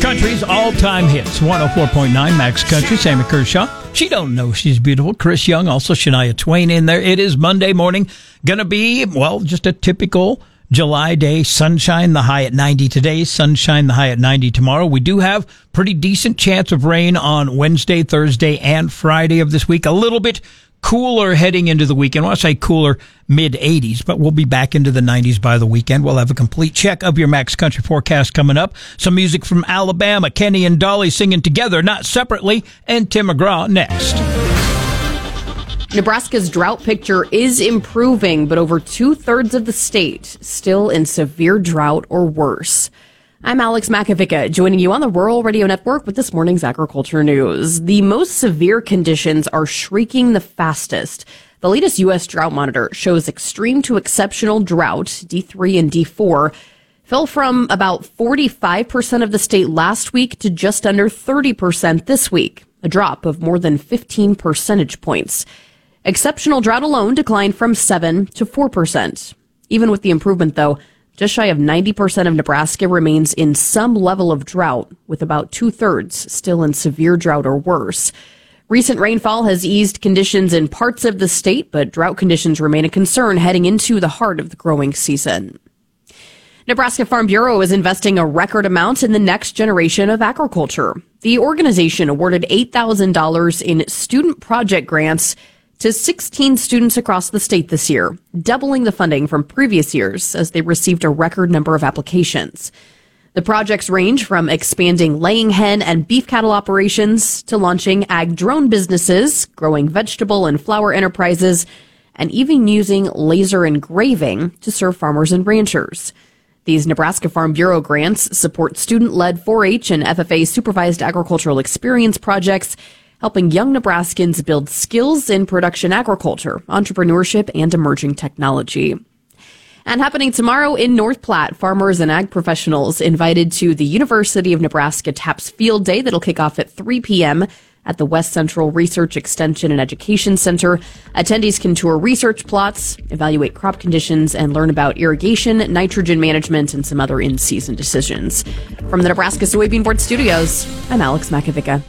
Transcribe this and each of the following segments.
Country's all-time hits, 104.9 Max Country, Sammy Kershaw. She don't know she's beautiful. Chris Young, also Shania Twain in there. It is Monday morning. Gonna be, well, just a typical July day. Sunshine, the high at 90 today. Sunshine, the high at 90 tomorrow. We do have pretty decent chance of rain on Wednesday, Thursday, and Friday of this week. A little bit cooler heading into the weekend. When I say cooler, mid-80s, but we'll be back into the 90s by the weekend. We'll have a complete check of your Max Country forecast coming up. Some music from Alabama. Kenny and Dolly singing together, not separately, and Tim McGraw next. Nebraska's drought picture is improving, but over 2/3 of the state still in severe drought or worse. I'm Alex Makovica, joining you on the Rural Radio Network with this morning's agriculture news. The most severe conditions are shrinking the fastest. The latest U.S. drought monitor shows extreme to exceptional drought, D3 and D4, fell from about 45% of the state last week to just under 30% this week, a drop of more than 15 percentage points. Exceptional drought alone declined from 7 to 4%. Even with the improvement, though, just shy of 90% of Nebraska remains in some level of drought, with about 2/3 still in severe drought or worse. Recent rainfall has eased conditions in parts of the state, but drought conditions remain a concern heading into the heart of the growing season. Nebraska Farm Bureau is investing a record amount in the next generation of agriculture. The organization awarded $8,000 in student project grants to 16 students across the state this year, doubling the funding from previous years as they received a record number of applications. The projects range from expanding laying hen and beef cattle operations to launching ag drone businesses, growing vegetable and flower enterprises, and even using laser engraving to serve farmers and ranchers. These Nebraska Farm Bureau grants support student-led 4-H and FFA supervised agricultural experience projects, helping young Nebraskans build skills in production agriculture, entrepreneurship, and emerging technology. And happening tomorrow in North Platte, farmers and ag professionals invited to the University of Nebraska TAPS Field Day that'll kick off at 3 p.m. at the West Central Research Extension and Education Center. Attendees can tour research plots, evaluate crop conditions, and learn about irrigation, nitrogen management, and some other in-season decisions. From the Nebraska Soybean Board Studios, I'm Alex Makovica.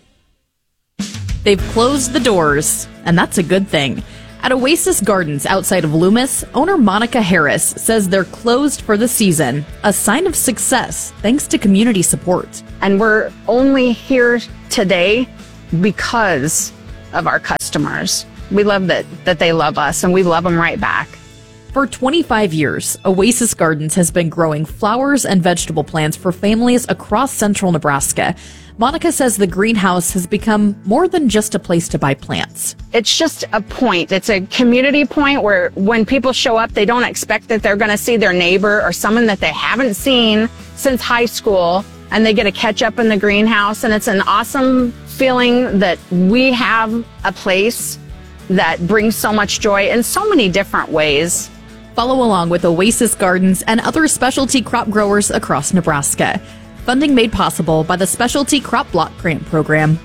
They've closed the doors, and that's a good thing. At Oasis Gardens outside of Loomis, owner Monica Harris says they're closed for the season, a sign of success thanks to community support. And we're only here today because of our customers. We love that they love us, and we love them right back. For 25 years, Oasis Gardens has been growing flowers and vegetable plants for families across central Nebraska. Monica says the greenhouse has become more than just a place to buy plants. It's just a point. It's a community point where when people show up, they don't expect that they're going to see their neighbor or someone that they haven't seen since high school, and they get to catch up in the greenhouse. And it's an awesome feeling that we have a place that brings so much joy in so many different ways. Follow along with Oasis Gardens and other specialty crop growers across Nebraska. Funding made possible by the Specialty Crop Block Grant Program.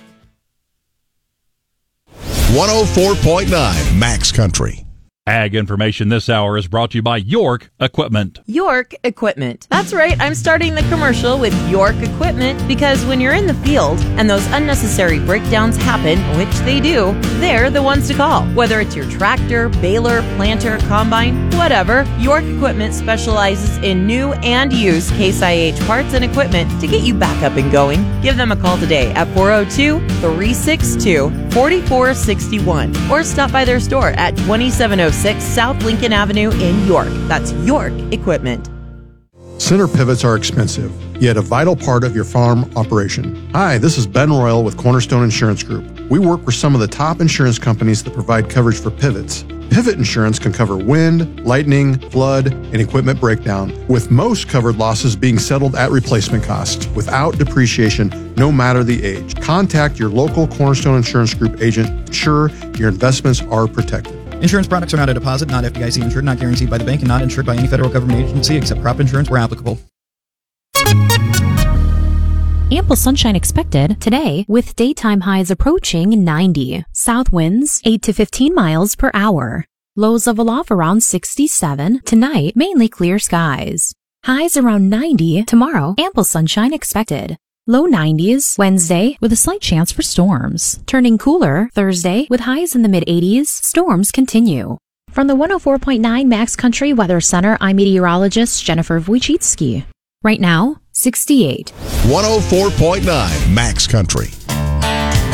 104.9 Max Country. Ag information this hour is brought to you by York Equipment. York Equipment. That's right, I'm starting the commercial with York Equipment because when you're in the field and those unnecessary breakdowns happen, which they do, they're the ones to call. Whether it's your tractor, baler, planter, combine, whatever, York Equipment specializes in new and used Case IH parts and equipment to get you back up and going. Give them a call today at 402-362-4461 or stop by their store at 2706 South Lincoln Avenue in York. That's York Equipment. Center pivots are expensive, yet a vital part of your farm operation. Hi, this is Ben Royal with Cornerstone Insurance Group. We work with some of the top insurance companies that provide coverage for pivots. Pivot insurance can cover wind, lightning, flood, and equipment breakdown, with most covered losses being settled at replacement cost, without depreciation, no matter the age. Contact your local Cornerstone Insurance Group agent to ensure your investments are protected. Insurance products are not a deposit, not FDIC insured, not guaranteed by the bank, and not insured by any federal government agency except crop insurance where applicable. Ample sunshine expected today with daytime highs approaching 90. South winds 8 to 15 miles per hour. Lows level off around 67. Tonight, mainly clear skies. Highs around 90 tomorrow, ample sunshine expected. Low 90s Wednesday with a slight chance for storms. Turning cooler Thursday with highs in the mid-80s. Storms continue. From the 104.9 Max Country Weather Center, I'm meteorologist Jennifer Wojcicki. Right now, 68. 104.9 Max Country.